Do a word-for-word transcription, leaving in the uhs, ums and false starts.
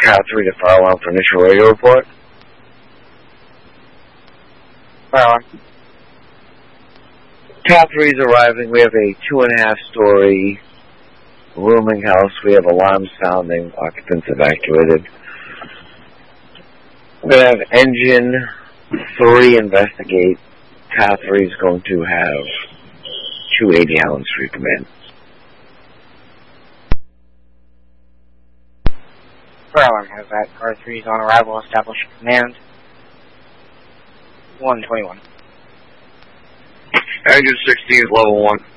Cat three to fire alarm for initial radio report. Fire alarm. Cat three is arriving. We have a two and a half story rooming house. We have alarms sounding. Occupants evacuated. We're going to have engine three investigate. Cat three is going to have two eighty Allen Street come in. Fire alarm has that. Car three is on arrival. Establish command. one twenty-one. Engine sixteen is level one.